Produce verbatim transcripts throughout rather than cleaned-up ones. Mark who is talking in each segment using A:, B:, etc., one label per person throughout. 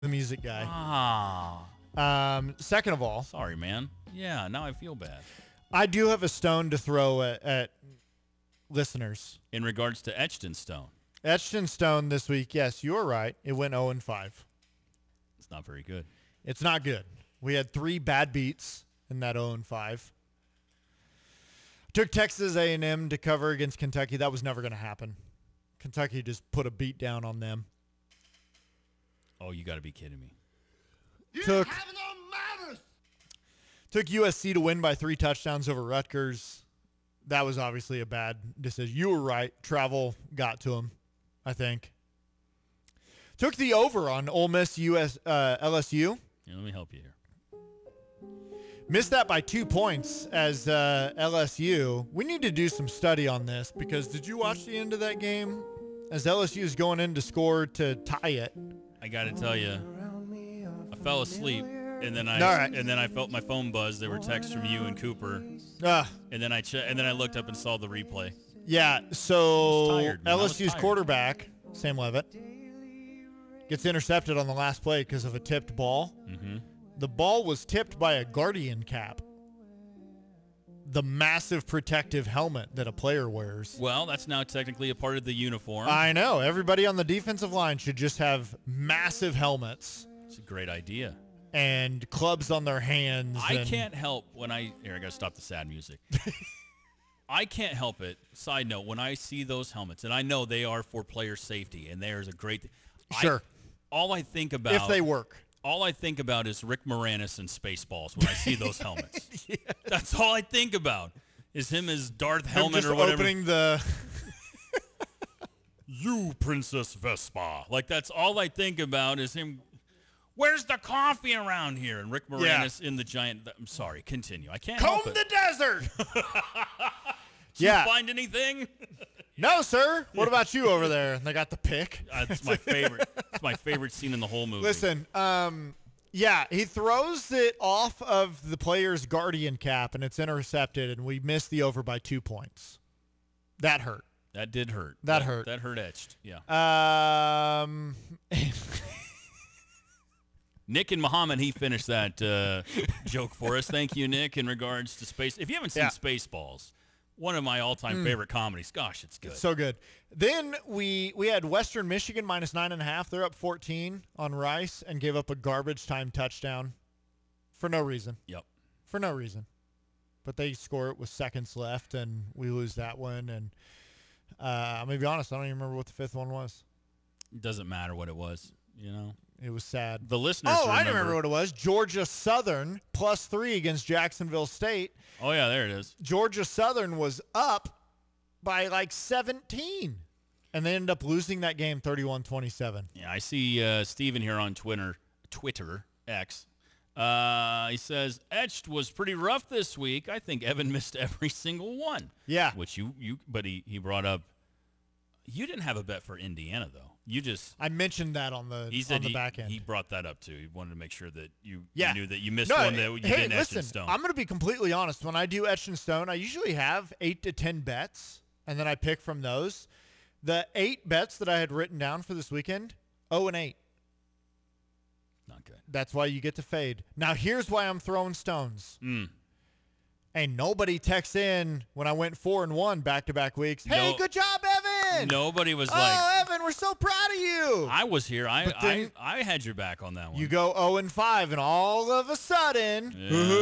A: the music guy.
B: Ah.
A: Um, second of all,
B: Sorry, man. Yeah, now I feel bad.
A: I do have a stone to throw at, at listeners.
B: In regards to Etched in Stone,
A: Etched in Stone this week, yes, you are right. It went oh and five.
B: it's not very good.
A: It's not good. We had three bad beats in that oh and five. Took Texas A and M to cover against Kentucky. That was never going to happen. Kentucky just put a beat down on them.
B: Oh, you got to be kidding me.
C: You
A: Took-
C: have no manners.
A: Took U S C to win by three touchdowns over Rutgers. That was obviously a bad decision. You were right. Travel got to him, I think. Took the over on Ole Miss U S uh, L S U.
B: Yeah, let me help you here.
A: Missed that by two points as uh, L S U. We need to do some study on this because did you watch the end of that game? As L S U is going in to score to tie it.
B: I got to tell you, I fell asleep, and then I
A: All right.
B: and then I felt my phone buzz. There were texts from you and Cooper,
A: Uh,
B: and then I che- and then I looked up and saw the replay.
A: yeah,
B: I
A: so
B: was tired, man. I was
A: L S U's
B: tired.
A: quarterback, Sam Levitt, gets intercepted on the last play because of a tipped ball.
B: Mm-hmm.
A: The ball was tipped by a Guardian cap, the massive protective helmet that a player wears.
B: Well, that's now technically a part of the uniform.
A: I know. Everybody on the defensive line should just have massive helmets
B: It's a great idea.
A: and clubs on their hands.
B: I
A: and-
B: can't help when I here. I gotta stop the sad music. I can't help it. Side note: when I see those helmets, and I know they are for player safety, and there's a great.
A: Sure.
B: I, all I think about
A: if they work.
B: all I think about is Rick Moranis and Spaceballs when I see those helmets. That's all I think about is him as Darth
A: Him
B: Helmet
A: just
B: or whatever.
A: opening the.
B: You, Princess Vespa. Like, that's all I think about is him. Where's the coffee around here? And Rick Moranis in the giant. I'm sorry. Continue. I can't
A: Comb
B: help it.
A: the desert.
B: Did
A: yeah.
B: you find anything?
A: No, sir. What about you over there? They got the pick.
B: That's my favorite. It's my favorite scene in the whole movie.
A: Listen, um, yeah, he throws it off of the player's Guardian cap, and it's intercepted, and we missed the over by two points. That hurt.
B: That did hurt.
A: That hurt.
B: That hurt etched. Yeah.
A: Um,
B: Nick and Muhammad, he finished that uh, joke for us. Thank you, Nick, in regards to Space. If you haven't seen
A: Yeah.
B: Spaceballs, one of my all-time favorite comedies. Gosh, it's good.
A: so good. Then we we had Western Michigan minus nine and a half. They're up fourteen on Rice and gave up a garbage time touchdown for no reason.
B: Yep.
A: For no reason. But they score it with seconds left, and we lose that one. And uh, I'm going to be honest, I don't even remember what the fifth one was.
B: It doesn't matter what it was, you know.
A: It was sad.
B: The listeners
A: Oh,
B: remember.
A: I remember what it was. Georgia Southern plus three against Jacksonville State.
B: Oh, yeah, there it is.
A: Georgia Southern was up by like seventeen, and they ended up losing that game thirty-one twenty-seven.
B: Yeah, I see uh, Steven here on Twitter, Twitter, X. Uh, he says, Etched was pretty rough this week. I think Evan missed every single one.
A: Yeah.
B: Which you, you but he, he brought up, you didn't have a bet for Indiana, though. You just,
A: I mentioned that on the,
B: he said
A: on the
B: he,
A: back end.
B: he brought that up, too. He wanted to make sure that you,
A: Yeah.
B: you knew that you missed
A: No,
B: one that you
A: hey,
B: didn't etch
A: listen,
B: in stone.
A: I'm going to be completely honest. When I do Etched in Stone, I usually have eight to ten bets, and then I pick from those. The eight bets that I had written down for this weekend, oh and eight.
B: Not good.
A: That's why you get to fade. Now, here's why I'm throwing stones.
B: Mm.
A: And nobody texts in when I went four and one back-to-back weeks. Hey,
B: No-
A: good job, Evan!
B: Nobody was
A: oh,
B: like,
A: Evan, we're so proud of you.
B: I was here. I,
A: But then-
B: I I had your back on that one.
A: You go oh and five, and all of a sudden,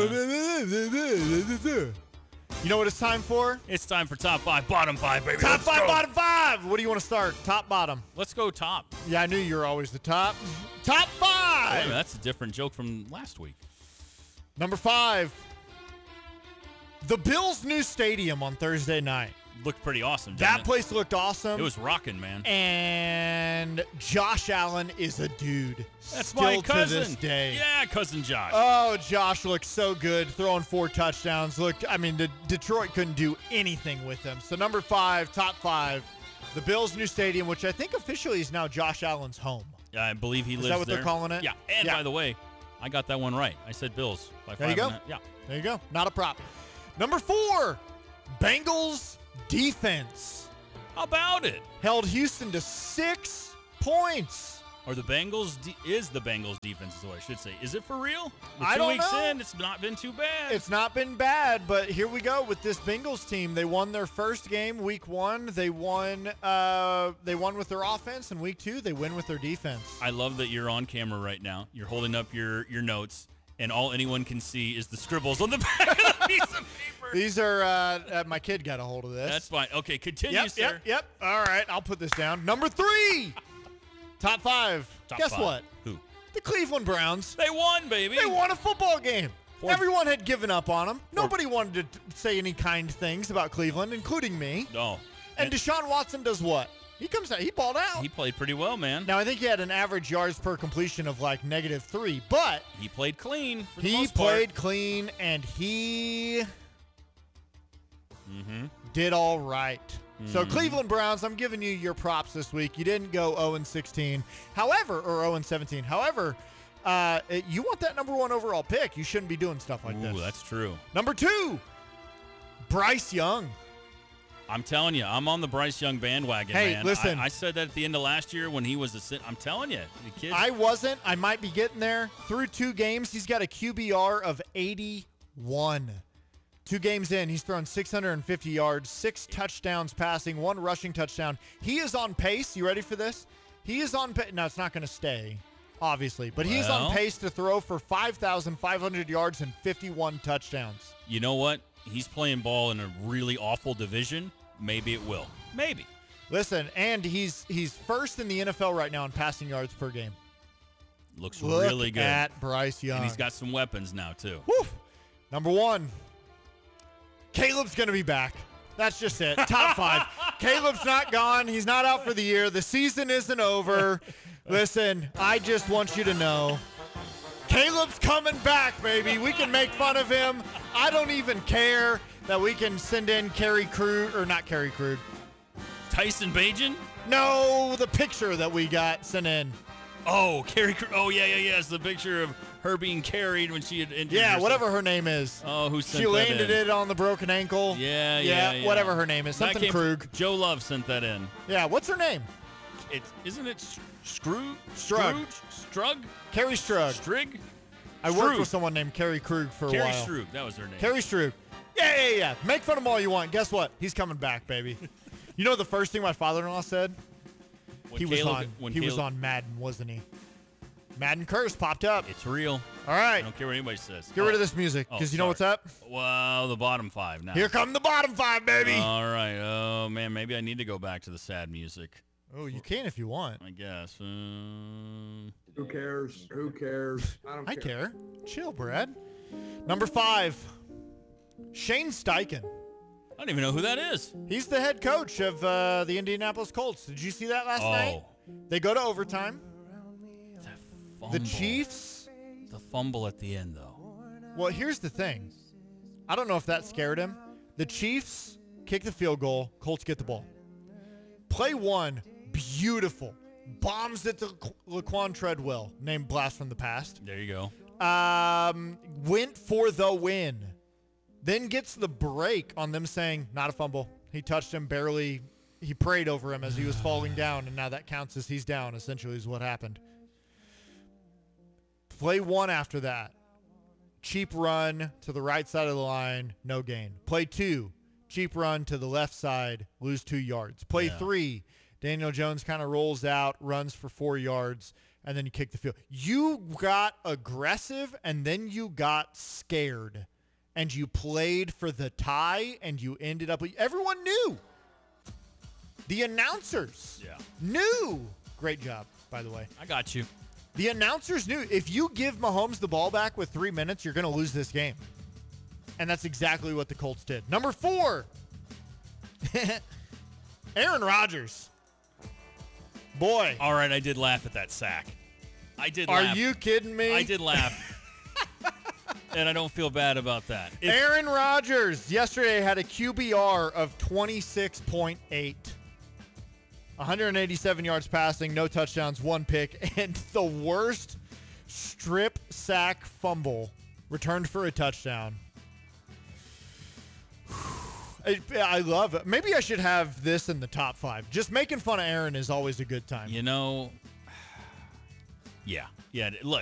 A: you know what it's time for?
B: It's time for top five, bottom five, baby.
A: Top
B: Let's
A: five,
B: go.
A: bottom five. What do you want to start? Top, bottom.
B: Let's go top.
A: Yeah, I knew you were always the top. Top
B: Wait a minute,
A: five.
B: that's a different joke from last week.
A: Number five. The Bills' new stadium on Thursday night.
B: Looked pretty awesome. Didn't
A: That
B: it?
A: place looked awesome.
B: It was rocking, man.
A: And Josh Allen is a dude.
B: That's
A: still
B: my cousin.
A: to this day.
B: Yeah, cousin Josh.
A: Oh, Josh looks so good, throwing four touchdowns. Look, I mean, the, Detroit couldn't do anything with him. So number five, top five, the Bills' new stadium, which I think officially is now Josh Allen's home.
B: Yeah, I believe he
A: Is
B: lives
A: that what
B: there.
A: they're calling it?
B: Yeah. And
A: Yeah.
B: by the way, I got that one right. I said Bills by
A: There
B: five.
A: you
B: and
A: go.
B: a- Yeah.
A: There you go. Not a prop. Number four, Bengals defense
B: How about it?
A: held Houston to six points.
B: Or the Bengals de- is the Bengals defense is what I should say. Is it for real? With
A: I
B: two
A: don't
B: weeks
A: know.
B: in, it's not been too bad.
A: It's not been bad, but here we go with this Bengals team. They won their first game, week one. They won. Uh, they won with their offense, and week two they win with their defense.
B: I love that you're on camera right now. You're holding up your, your notes, and all anyone can see is the scribbles on the back of the piece of paper.
A: These are. Uh, uh, my kid got a hold of this.
B: That's fine. Okay, continue,
A: Yep,
B: sir.
A: yep, yep. All right, I'll put this down. Number three, top five.
B: Top
A: Guess
B: five.
A: what?
B: Who?
A: The Cleveland Browns.
B: They won, baby.
A: They won a football game.
B: Four-
A: Everyone had given up on them. Nobody wanted to t- say any kind things about Cleveland, including me.
B: No.
A: And Deshaun Watson does what? He comes out. He balled out.
B: He played pretty well, man.
A: Now, I think he had an average yards per completion of like negative three, but
B: He played clean for the
A: he
B: most part.
A: played clean and he
B: Mm-hmm.
A: did all right. So, Cleveland Browns, I'm giving you your props this week. You didn't go oh and sixteen. However, or oh and seventeen. However, uh, it- you want that number one overall pick. You shouldn't be doing stuff like
B: Ooh,
A: this.
B: that's true.
A: Number two, Bryce Young.
B: I'm telling you, I'm on the Bryce Young bandwagon,
A: Hey,
B: man.
A: listen.
B: I, I said that at the end of last year when he was a sit. I'm telling you, the kid.
A: I wasn't. I might be getting there. Through two games, he's got a Q B R of eighty-one. Two games in, he's thrown six hundred fifty yards, six touchdowns passing, one rushing touchdown. He is on pace. You ready for this? He is on pace. Now, it's not going to stay, obviously, but he's
B: Well.
A: on pace to throw for five thousand five hundred yards and fifty-one touchdowns.
B: You know what? He's playing ball in a really awful division. Maybe it will. Maybe.
A: Listen, and he's he's first in the N F L right now in passing yards per game.
B: Looks
A: Look
B: really good.
A: at Bryce Young.
B: And he's got some weapons now, too.
A: Woo! Number one, Caleb's going to be back. That's just it. Top five. Caleb's not gone. He's not out for the year. The season isn't over. Listen, I just want you to know, Caleb's coming back, baby. We can make fun of him. I don't even care that we can send in Kerry Krug, or not Kerry Krug.
B: Tyson Bagent?
A: No, the picture that we got sent in.
B: Oh, Carrie. Cr- Oh, yeah, yeah, yeah. It's the picture of her being carried when she had injured
A: Yeah,
B: herself.
A: whatever her name is.
B: Oh, who sent
A: She
B: that
A: landed
B: in?
A: it on the broken ankle.
B: Yeah, yeah, yeah.
A: whatever her name is.
B: That
A: Something
B: came from-
A: Krug.
B: Joe Love sent that in.
A: Yeah, what's her name?
B: It isn't it Screw
A: Strug.
B: Strug
A: Carrie Strug.
B: Strig.
A: I worked
B: Strug.
A: with someone named Carrie Krug for a
B: Carrie
A: while.
B: Strug. That was her name.
A: Carrie Strug. Yeah, yeah, yeah. Make fun of him all you want. Guess what? He's coming back, baby. You know the first thing my father-in-law said?
B: When
A: he was
B: Caleb-
A: on.
B: when
A: He was
B: Caleb-
A: on Madden, wasn't he? Madden curse popped up.
B: It's real.
A: All
B: I
A: right,
B: don't care what anybody says.
A: get rid of this music
B: Oh,
A: because you know what's
B: sorry.
A: up.
B: Well, the bottom five now.
A: Here come the bottom five, baby.
B: All right. Oh man, maybe I need to go back to the sad music.
A: oh, you can if you want.
B: I guess. Um,
C: Who cares? Who cares? I don't
A: I
C: care.
A: care. Chill, Brad. Number five, Shane Steichen.
B: I don't even know who that is.
A: He's the head coach of uh, the Indianapolis Colts. Did you see that last night?
B: Oh,
A: They go to overtime.
B: that fumble.
A: The Chiefs.
B: The fumble at the end, though.
A: Well, here's the thing. I don't know if that scared him. The Chiefs kick the field goal. Colts get the ball. Play one, beautiful. Bombs it to Laquan Treadwell, named Blast from the Past.
B: There you go.
A: Um, went for the win. Then gets the break on them saying, not a fumble. He touched him barely. He prayed over him as he was falling down, and now that counts as he's down, essentially, is what happened. Play one after that. Cheap run to the right side of the line, no gain. Play two, cheap run to the left side, lose two yards. Play
B: Yeah.
A: three, Daniel Jones kind of rolls out, runs for four yards, and then you kick the field. You got aggressive, and then you got scared, and you played for the tie, and you ended up. Everyone knew. The announcers
B: Yeah.
A: knew. Great job, by the way.
B: I got you.
A: The announcers knew if you give Mahomes the ball back with three minutes, you're going to lose this game. And that's exactly what the Colts did. Number four, Aaron Rodgers. Boy,
B: All right, I did laugh at that sack. I did
A: are
B: laugh.
A: you kidding me?
B: I did laugh. And I don't feel bad about that. If-
A: Aaron Rodgers yesterday had a Q B R of twenty-six point eight. one hundred eighty-seven yards passing, no touchdowns, one pick, and the worst strip sack fumble returned for a touchdown. I, I love it. Maybe I should have this in the top five. Just making fun of Aaron is always a good time.
B: You know, Yeah. Yeah. Look,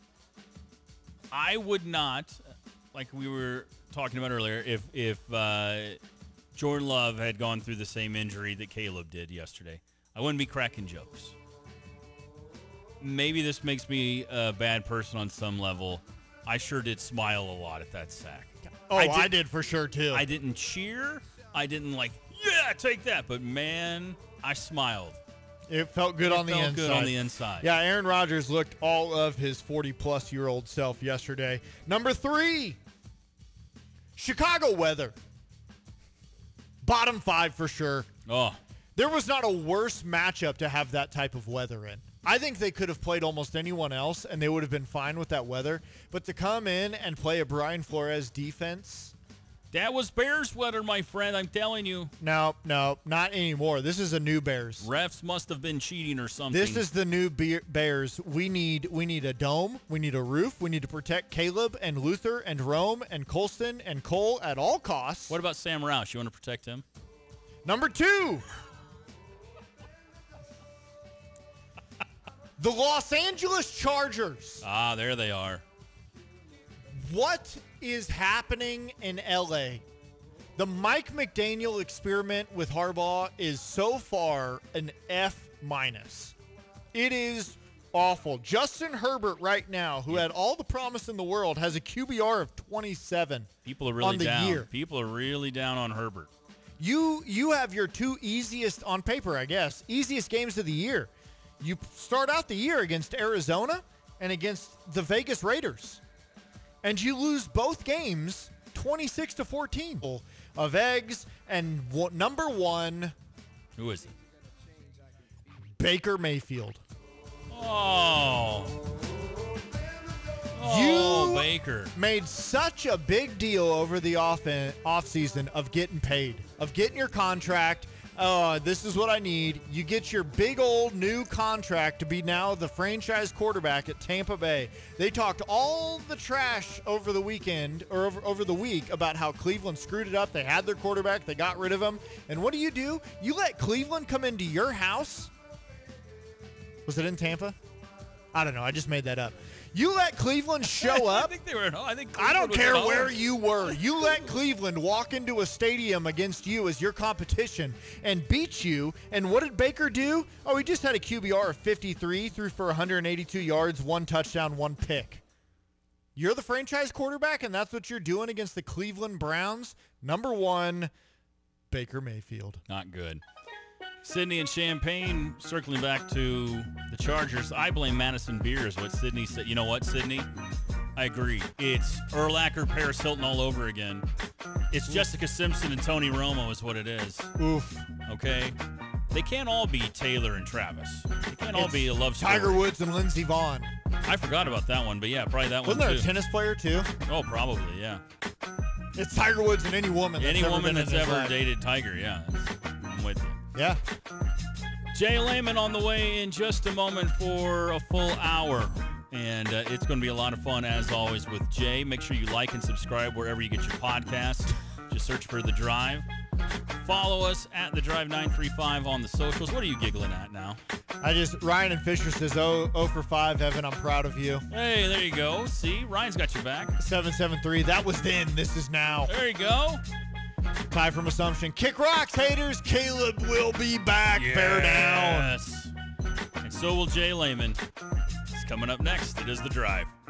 B: I would not, like we were talking about earlier, if if uh, Jordan Love had gone through the same injury that Caleb did yesterday, I wouldn't be cracking jokes. Maybe this makes me a bad person on some level. I sure did smile a lot at that sack.
A: Oh,
B: I
A: I
B: did,
A: did, for sure, too.
B: I didn't cheer. I didn't like, yeah, take that. But, man, I smiled.
A: It felt good
B: It
A: on the
B: felt
A: inside.
B: good on the inside.
A: Yeah, Aaron Rodgers looked all of his forty-plus-year-old self yesterday. Number three, Chicago weather. Bottom five for sure.
B: Oh,
A: There was not a worse matchup to have that type of weather in. I think they could have played almost anyone else, and they would have been fine with that weather. But to come in and play a Brian Flores defense,
B: that was Bears weather, my friend. I'm telling you.
A: no, no, not anymore. This is a new Bears.
B: Refs must have been cheating or something.
A: This is the new Be- Bears. We need we need a dome. We need a roof. We need to protect Caleb and Luther and Rome and Colston and Cole at all costs.
B: What about Sam Roush? You want to protect him?
A: Number two, the Los Angeles Chargers.
B: Ah, there they are.
A: What is happening in L A? The Mike McDaniel experiment with Harbaugh is so far an F minus. It is awful. Justin Herbert right now, who had all the promise in the world, has a Q B R of twenty-seven.
B: People are really
A: on the
B: down.
A: year.
B: People are really down on Herbert.
A: You you have your two easiest, on paper, I guess, easiest games of the year. You start out the year against Arizona and against the Vegas Raiders. And you lose both games twenty-six to fourteen of eggs. And w- number one,
B: Who is it?
A: Baker Mayfield.
B: Oh. Oh,
A: You-
B: Baker.
A: Made such a big deal over the off offseason of getting paid, of getting your contract. Oh, this is what I need. You get your big old new contract to be now the franchise quarterback at Tampa Bay. They talked all the trash over the weekend or over, over the week about how Cleveland screwed it up. They had their quarterback. They got rid of him. And what do you do? You let Cleveland come into your house. Was it in Tampa? I don't know. I just made that up. You let Cleveland show
B: I
A: up.
B: think they were. No, I think
A: I don't
B: Cleveland was
A: care
B: at home.
A: where you were. You let Cleveland walk into a stadium against you as your competition and beat you. And what did Baker do? Oh, he just had a Q B R of fifty-three, threw for one hundred eighty-two yards, one touchdown, one pick. You're the franchise quarterback, and that's what you're doing against the Cleveland Browns? Number one, Baker Mayfield.
B: Not good. Sydney and Champaign, circling back to the Chargers. I blame Madison Beer is what Sydney said. You know what, Sydney? I agree. It's Urlacher, Paris Hilton all over again. It's Jessica Simpson and Tony Romo is what it is.
A: Oof.
B: Okay? They can't all be Taylor and Travis. They can't all
A: It's
B: be a love story.
A: Tiger Woods and Lindsey Vonn.
B: I forgot about that one, but yeah, probably that
A: Wasn't
B: one
A: there
B: too.
A: a tennis player, too?
B: Oh, probably, yeah.
A: It's Tiger Woods and any woman that's
B: Any
A: ever
B: woman
A: been in
B: that's
A: his
B: ever
A: life.
B: dated Tiger, yeah. I'm with you.
A: Yeah.
B: Jay Lehman on the way in just a moment for a full hour. And uh, it's going to be a lot of fun, as always, with Jay. Make sure you like and subscribe wherever you get your podcasts. Just search for The Drive. Follow us at The Drive nine three five on the socials. What are you giggling at now?
A: I just, Ryan and Fisher says, oh, oh for five, Evan, I'm proud of you.
B: Hey, there you go. See, Ryan's got your back.
A: seven seven three, that was then, this is now.
B: There you go.
A: Ty from Assumption. Kick rocks, haters. Caleb will be back. Bear down.
B: Yes. And so will Jay Lehman. It's coming up next. It is The Drive.